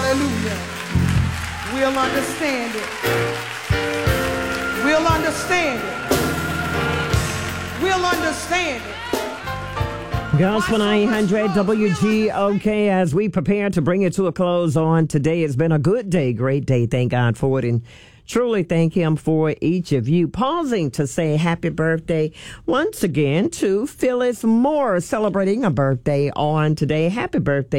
Hallelujah. We'll understand it. We'll understand it. We'll understand it. Gospel 900 WGOK, as we prepare to bring it to a close on today. It's been a good day, great day. Thank God for it, and truly thank Him for each of you. Pausing to say happy birthday once again to Phyllis Moore, celebrating a birthday on today. Happy birthday.